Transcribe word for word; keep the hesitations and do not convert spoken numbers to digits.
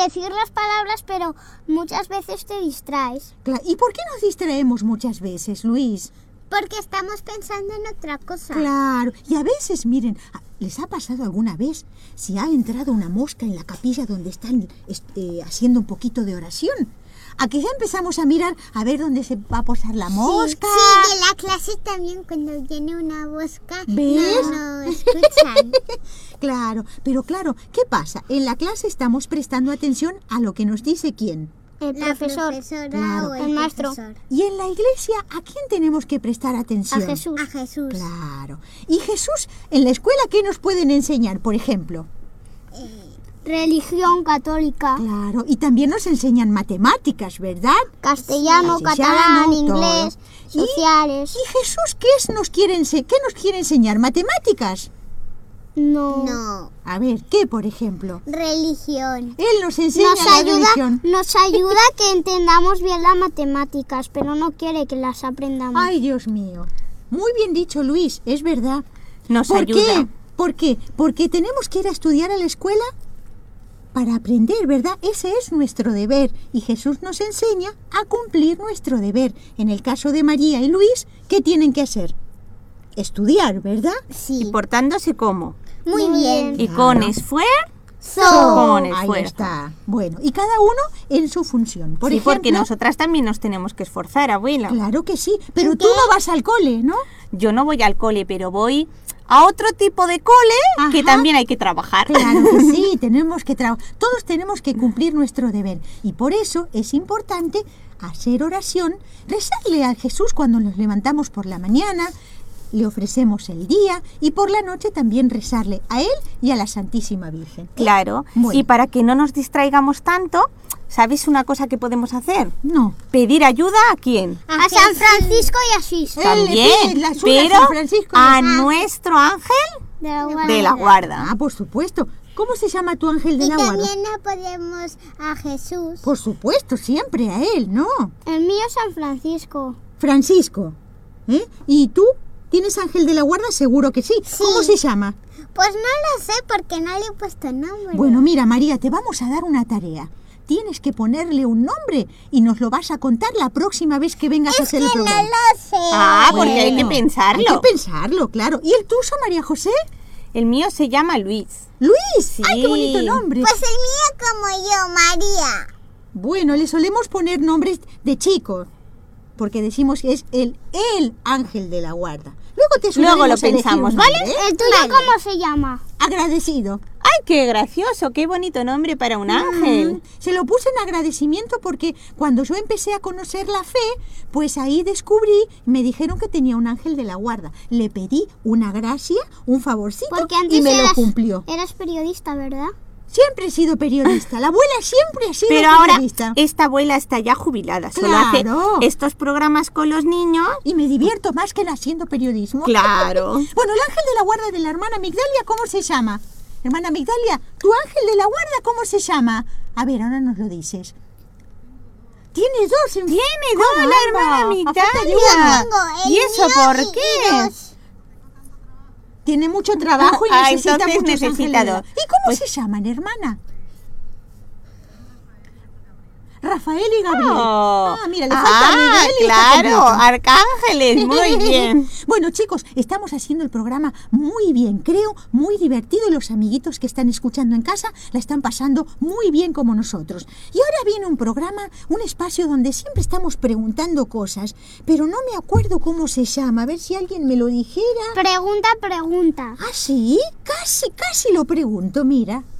decir las palabras, pero muchas veces te distraes. Claro. ¿Y por qué nos distraemos muchas veces, Luis? Porque estamos pensando en otra cosa. Claro, y a veces, miren, ¿les ha pasado alguna vez si ha entrado una mosca en la capilla donde están este, haciendo un poquito de oración? A que ya empezamos a mirar a ver dónde se va a posar la mosca. Sí, sí, en la clase también cuando viene una mosca. ¿Ves? No, no escuchan. Claro, pero claro, ¿qué pasa? En la clase estamos prestando atención a lo que nos dice quién. El La profesor. profesora Claro. o El el maestro. profesor. Y en la iglesia, ¿a quién tenemos que prestar A atención? Jesús. A Jesús. Claro. ¿Y Jesús, en la escuela, qué nos pueden enseñar, por ejemplo? Religión católica. Claro, y también nos enseñan matemáticas, ¿verdad? Castellano, Castellano, catalán, todo. inglés, ¿Y? sociales. ¿Y Jesús qué, es, nos quiere, ense- qué nos quiere enseñar? ¿Matemáticas? No. No. A ver, ¿qué, por ejemplo? Religión. Él nos enseña Nos la ayuda, religión. nos ayuda a que entendamos bien las matemáticas, pero no quiere que las aprendamos. Ay, Dios mío. Muy bien dicho, Luis, es verdad. Nos ¿Por ayuda. qué? ¿Por qué? Porque tenemos que ir a estudiar a la escuela para aprender, ¿verdad? Ese es nuestro deber y Jesús nos enseña a cumplir nuestro deber. En el caso de María y Luis, ¿qué tienen que hacer? Estudiar, ¿verdad? Sí. Y portándose como. Muy Muy bien. Y Claro. con esfuerzo. So. Con Ahí esfuerzo. está. Bueno, y cada uno en su función. Por Sí, ejemplo, porque nosotras también nos tenemos que esforzar, abuela. Claro que sí, pero tú no vas al cole, ¿no? Yo no voy al cole, pero voy a otro tipo de cole que Ajá. también hay que trabajar. Claro que sí, tenemos que trabajar. Todos tenemos que cumplir nuestro deber. Y por eso es importante hacer oración, rezarle a Jesús cuando nos levantamos por la mañana, le ofrecemos el día y por la noche también rezarle a Él y a la Santísima Virgen. Claro. Bueno. Y para que no nos distraigamos tanto, ¿sabes una cosa que podemos hacer? No. Pedir ayuda a quién. A San Francisco y Asís. Eh, También, la suya, pero San Francisco de a Asís. nuestro ángel De la de guarda. la guarda. Ah, por supuesto. ¿Cómo se llama tu ángel de Y la guarda? también no podemos a Jesús. Por supuesto, siempre a Él, ¿no? El mío es San Francisco. Francisco. ¿Eh? ¿Y tú? ¿Tienes ángel de la guarda? Seguro que sí. Sí. ¿Cómo se llama? Pues no lo sé porque no le he puesto nombre. Bueno, mira, María, te vamos a dar una tarea. Tienes que ponerle un nombre y nos lo vas a contar la próxima vez que vengas a hacer el que no programa. lo sé. Ah, porque hay que Bueno, pensarlo. Hay que pensarlo, claro. ¿Y el tuyo, María José? El mío se llama Luis. Luis. ¡Ay, qué bonito Sí. nombre! Pues el mío como yo, María. Bueno, le solemos poner nombres de chico, porque decimos que es el, el ángel de la guarda. Luego te Luego lo ayudaremos a elegir pensamos, un ¿vale? nombre, ¿eh? ¿El tuyo cómo se llama? Agradecido. ¡Ay, qué gracioso! ¡Qué bonito nombre para un ángel! Mm, Se lo puse en agradecimiento porque cuando yo empecé a conocer la fe, pues ahí descubrí, me dijeron que tenía un ángel de la guarda. Le pedí una gracia, un favorcito Porque antes y me eras, lo cumplió. eras periodista, ¿verdad? Siempre he sido periodista. La abuela siempre ha sido Pero ahora periodista. esta abuela está ya jubilada. Solo hace Claro. estos programas con los niños. Y me divierto más que haciendo periodismo. Claro. Bueno, el ángel de la guarda de la hermana Migdalia, ¿cómo se llama? Hermana Migdalia, ¿tu ángel de la guarda cómo se llama? A ver, ahora nos lo dices. Tiene dos. en- Tiene dos la hermana Caramba, a falta de Migdalia. una. Tengo el ¿Y eso mío por y- qué? y dos. Tiene mucho trabajo y Ah, necesita entonces muchos necesita ángeles. dos. ¿Y cómo Pues- se llaman, hermana? Rafael y Gabriel. Oh. Ah, mira, le falta Ah, Miguel y claro, Jacobo. arcángeles, muy bien. Bueno, chicos, estamos haciendo el programa muy bien, creo, muy divertido y los amiguitos que están escuchando en casa la están pasando muy bien como nosotros. Y ahora viene un programa, un espacio donde siempre estamos preguntando cosas, pero no me acuerdo cómo se llama, a ver si alguien me lo dijera. Pregunta, pregunta. ¿Ah, sí? Casi, casi lo pregunto, mira.